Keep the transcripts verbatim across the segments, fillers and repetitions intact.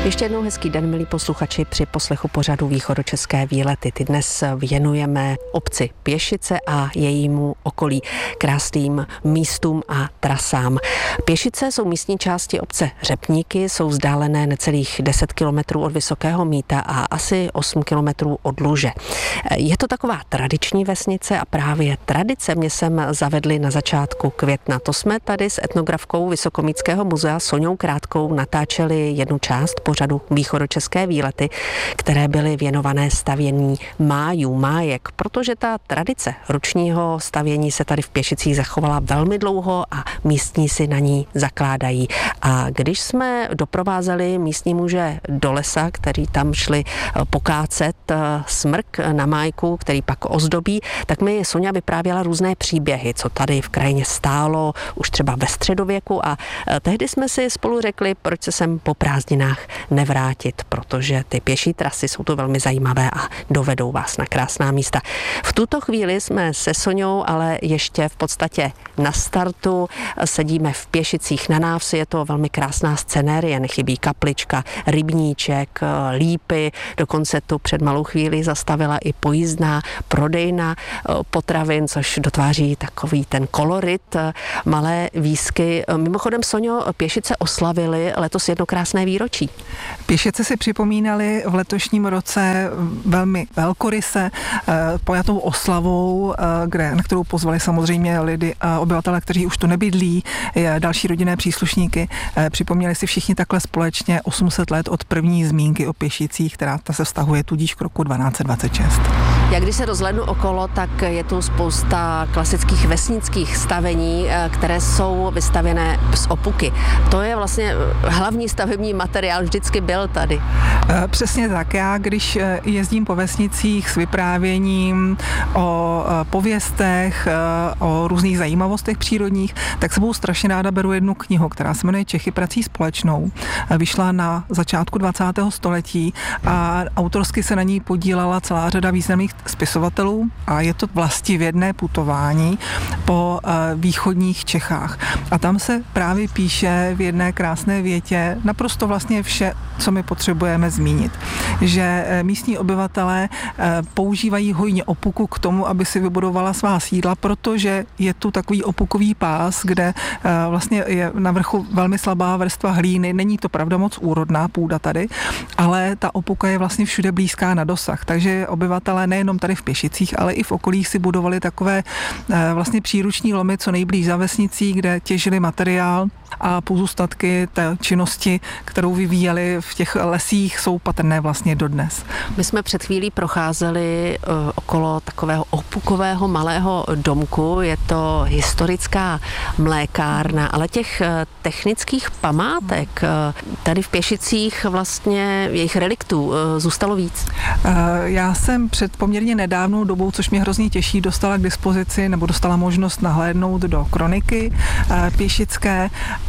Ještě jednou hezký den, milí posluchači, při poslechu pořadu Východočeské výlety. Ty dnes věnujeme obci Pěšice a jejímu okolí, krásným místům a trasám. Pěšice jsou místní části obce Řepníky, jsou vzdálené necelých deset kilometrů od Vysokého Mýta a asi osm kilometrů od Luže. Je to taková tradiční vesnice a právě tradice mě sem zavedly na začátku května. To jsme tady s etnografkou Vysokomýtského muzea Soňou Krátkou natáčeli jednu část pořadu Východočeské výlety, které byly věnované stavění májů, májek, protože ta tradice ručního stavění se tady v Pěšicích zachovala velmi dlouho a místní si na ní zakládají. A když jsme doprovázeli místní muže do lesa, který tam šli pokácet smrk na májku, který pak ozdobí, tak mi Soňa vyprávěla různé příběhy, co tady v krajině stálo, už třeba ve středověku, a tehdy jsme si spolu řekli, proč se sem po prázdninách nevrátit, protože ty pěší trasy jsou to velmi zajímavé a dovedou vás na krásná místa. V tuto chvíli jsme se Soňou ale ještě v podstatě na startu, sedíme v Pěšicích na návsi, je to velmi krásná scenérie, nechybí kaplička, rybníček, lípy, dokonce tu před malou chvíli zastavila i pojízdná prodejna potravin, což dotváří takový ten kolorit, malé výsky. Mimochodem, Soňo, Pěšice oslavily letos jedno krásné výročí. Pěšice si připomínali v letošním roce velmi velkoryse pojatou oslavou, kde, na kterou pozvali samozřejmě lidi, obyvatele, kteří už tu nebydlí, další rodinné příslušníky. Připomněli si všichni takhle společně osm set let od první zmínky o Pěšicích, která ta se vztahuje tudíž k roku dvanáct set dvacet šest. Já když se rozhlédnu okolo, tak je tu spousta klasických vesnických stavení, které jsou vystavěné z opuky. To je vlastně hlavní stavební materiál, vždycky byl tady. Přesně tak. Já, když jezdím po vesnicích s vyprávěním o pověstech, o různých zajímavostech přírodních, tak sebou strašně ráda beru jednu knihu, která se jmenuje Čechy prací společnou. Vyšla na začátku dvacátého století a autorsky se na ní podílela celá řada významných spisovatelů a je to vlastivědné putování po východních Čechách. A tam se právě píše v jedné krásné větě naprosto vlastně vše, co my potřebujeme zmínit. Že místní obyvatelé používají hojně opuku k tomu, aby si vybudovala svá sídla, protože je tu takový opukový pás, kde vlastně je na vrchu velmi slabá vrstva hlíny. Není to pravda moc úrodná půda tady, ale ta opuka je vlastně všude blízká na dosah. Takže obyvatelé nejenom tady v Pěšicích, ale i v okolí si budovali takové vlastně příruční lomy co nejblíž za vesnicí, kde těžili materiál a pozůstatky té činnosti, kterou vyvíjeli v těch lesích, jsou patrné vlastně dodnes. My jsme před chvílí procházeli uh, okolo takového opukového malého domku, je to historická mlékárna, ale těch uh, technických památek uh, tady v Pěšicích vlastně jejich reliktů uh, zůstalo víc. Uh, já jsem před poměrně nedávnou dobou, což mě hrozně těší, dostala k dispozici nebo dostala možnost nahlédnout do kroniky uh, pěšické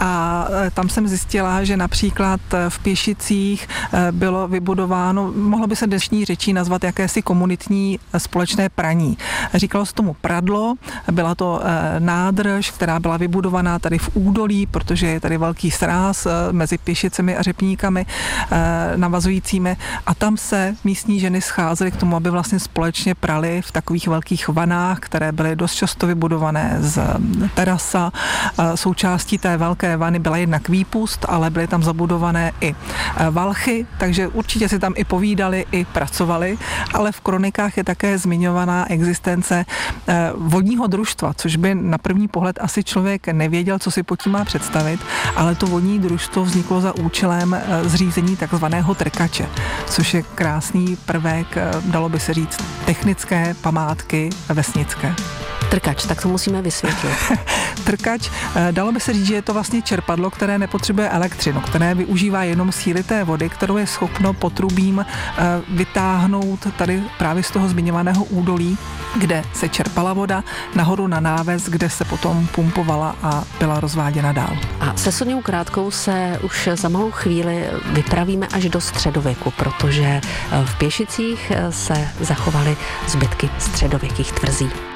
a tam jsem zjistila, že například v Pěšicích bylo vybudováno, mohlo by se dnešní řečí nazvat jakési komunitní společné praní. Říkalo se tomu pradlo, byla to nádrž, která byla vybudovaná tady v údolí, protože je tady velký sráz mezi Pěšicemi a Řepníkami navazujícími a tam se místní ženy scházely k tomu, aby vlastně společně prali v takových velkých vanách, které byly dost často vybudované z terasa. Součástí té velké vany byla jednak výpust, ale byly tam zabudované i valchy, takže určitě si tam i povídali, i pracovali, ale v kronikách je také zmiňovaná existence vodního družstva, což by na první pohled asi člověk nevěděl, co si pod tím má představit, ale to vodní družstvo vzniklo za účelem zřízení takzvaného trkače, což je krásný prvek, dalo by se říct, technické památky vesnické. Trkač, tak to musíme vysvětlit. Trkač, dalo by se říct, že je to vlastně čerpadlo, které nepotřebuje elektřinu, které využívá jenom síly té vody, kterou je schopno potrubím vytáhnout tady právě z toho zmiňovaného údolí, kde se čerpala voda, nahoru na náves, kde se potom pumpovala a byla rozváděna dál. A se Soňou Krátkou se už za malou chvíli vypravíme až do středověku, protože v Pěšicích se zachovaly zbytky středověkých tvrzí.